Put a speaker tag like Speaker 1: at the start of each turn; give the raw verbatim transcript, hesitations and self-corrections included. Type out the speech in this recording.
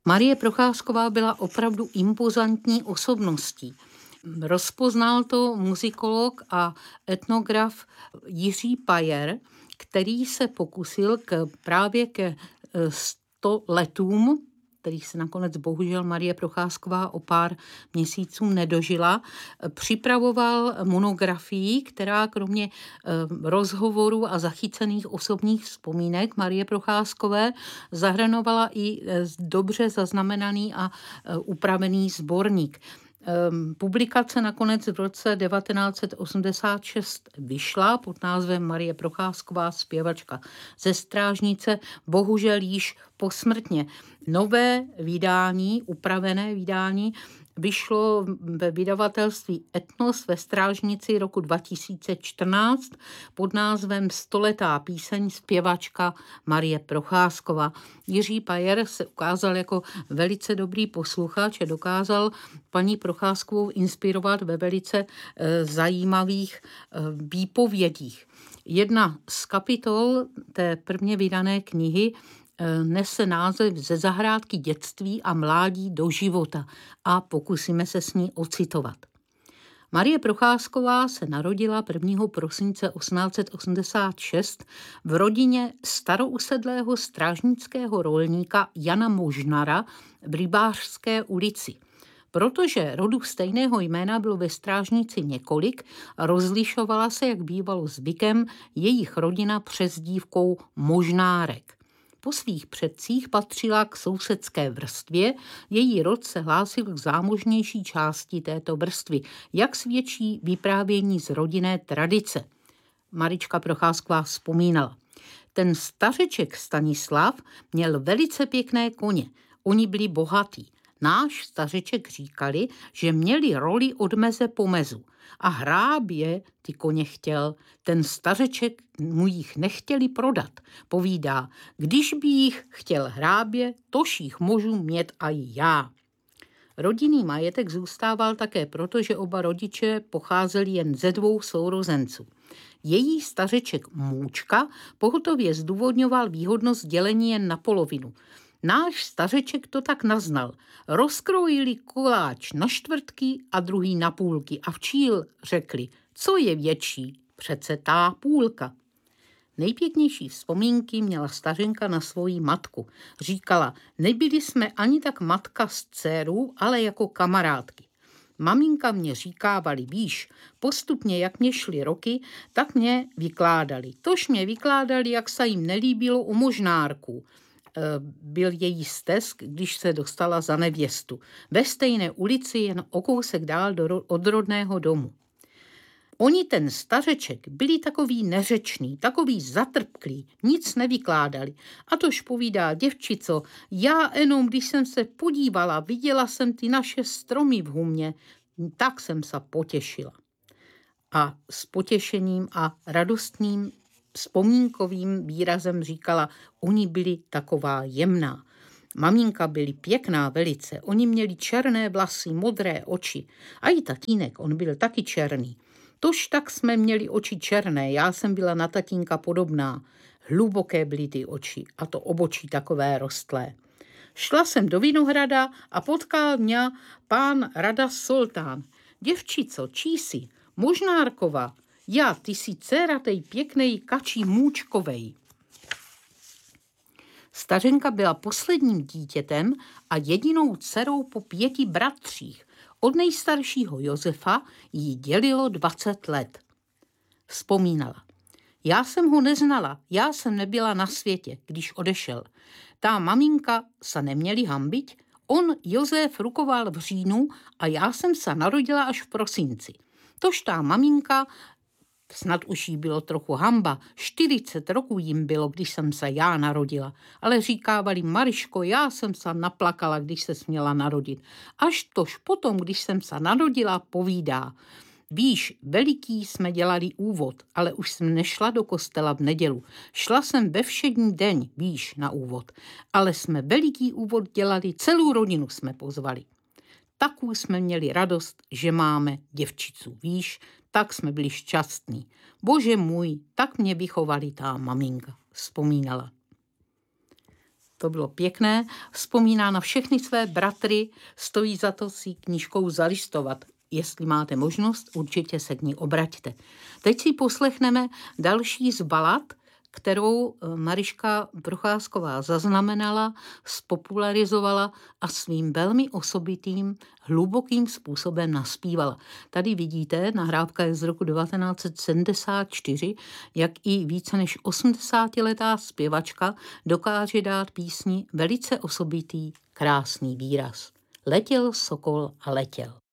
Speaker 1: Marie Procházková byla opravdu impozantní osobností. Rozpoznal to muzikolog a etnograf Jiří Pajer, který se pokusil k, právě ke sto letům, kterých se nakonec bohužel Marie Procházková o pár měsíců nedožila, připravoval monografii, která kromě rozhovorů a zachycených osobních vzpomínek Marie Procházkové zahrnovala i dobře zaznamenaný a upravený sborník. Publikace nakonec v roce devatenáct set osmdesát šest vyšla pod názvem Marie Procházková, zpěvačka ze Strážnice, bohužel již posmrtně. Nové vydání, upravené vydání, vyšlo ve vydavatelství Etnos ve Strážnici roku dva tisíce čtrnáct pod názvem Stoletá píseň, zpěvačka Marie Procházková. Jiří Pajer se ukázal jako velice dobrý posluchač a dokázal paní Procházkovou inspirovat ve velice e, zajímavých e, výpovědích. Jedna z kapitol té prvně vydané knihy nese název Ze zahrádky dětství a mládí do života a pokusíme se s ní ocitovat. Marie Procházková se narodila prvního prosince osmnáct set osmdesát šest v rodině starousedlého strážnického rolníka Jana Možnara v Rybářské ulici. Protože rodů stejného jména bylo ve Strážnici několik, rozlišovala se, jak bývalo zvykem, jejich rodina přezdívkou Možnárek. Po svých předcích patřila k sousedské vrstvě, její rod se hlásil k zámožnější části této vrstvy, jak svědčí vyprávění z rodinné tradice. Marička Procházková vzpomínala. Ten stařeček Stanislav měl velice pěkné koně, oni byli bohatí. Náš stařeček říkali, že měli roli od meze po mezu a hrábě ty koně chtěl. Ten stařeček mu jich nechtěli prodat. Povídá, když by jich chtěl hrábě, tož jich můžu mít aj já. Rodinný majetek zůstával také proto, že oba rodiče pocházeli jen ze dvou sourozenců. Její stařeček Můčka pohotově zdůvodňoval výhodnost dělení jen na polovinu. Náš stařeček to tak naznal. Rozkrojili koláč na čtvrtky a druhý na půlky a včíl řekli, co je větší, přece tá půlka. Nejpěknější vzpomínky měla stařenka na svoji matku. Říkala, nebyli jsme ani tak matka s dcerou, ale jako kamarádky. Maminka mě říkávali, víš, postupně jak mě šly roky, tak mě vykládali. Tož mě vykládali, jak se jim nelíbilo u možnárků. Byl její stesk, když se dostala za nevěstu. Ve stejné ulici, jen o kousek dál do, od rodného domu. Oni ten stařeček byli takový neřečný, takový zatrpklý, nic nevykládali. A tož povídá, děvčico, já jenom, když jsem se podívala, viděla jsem ty naše stromy v humě, tak jsem se potěšila. A s potěšením a radostným vzpomínkovým výrazem říkala, oni byli taková jemná. Maminka byli pěkná velice, oni měli černé vlasy, modré oči. A i tatínek, on byl taky černý. Tož tak jsme měli oči černé, já jsem byla na tatínka podobná. Hluboké byly ty oči a to obočí takové rostlé. Šla jsem do vinohrada a potkal mě pán Rada Soltán. Děvčico, čí jsi? Možnárkova. Já, ty jsi dcera tej pěknej kačí Můčkovej. Stařenka byla posledním dítětem a jedinou dcerou po pěti bratřích. Od nejstaršího Josefa jí dělilo dvacet let. Vzpomínala. Já jsem ho neznala, já jsem nebyla na světě, když odešel. Tá maminka se neměli hambiť, on Josef rukoval v říjnu a já jsem se narodila až v prosinci. Tož tá maminka, snad už jí bylo trochu hamba, čtyřicet roků jim bylo, když jsem se já narodila, ale říkávali, Mariško, já jsem se naplakala, když se směla narodit. Až tož potom, když jsem se narodila, povídá, víš, veliký jsme dělali úvod, ale už jsem nešla do kostela v nedělu. Šla jsem ve všední den, víš, na úvod, ale jsme veliký úvod dělali, celou rodinu jsme pozvali. Takovou jsme měli radost, že máme děvčicu, víš, tak jsme byli šťastní. Bože můj, tak mě vychovali tá maminka, vzpomínala. To bylo pěkné, vzpomíná na všechny své bratry, stojí za to si knížkou zalistovat. Jestli máte možnost, určitě se k ní obraťte. Teď si poslechneme další z balad, kterou Mariška Procházková zaznamenala, spopularizovala a svým velmi osobitým, hlubokým způsobem naspívala. Tady vidíte, nahrávka je z roku devatenáct set sedmdesát čtyři, jak i více než osmdesátiletá zpěvačka dokáže dát písni velice osobitý, krásný výraz. Letěl sokol a letěl.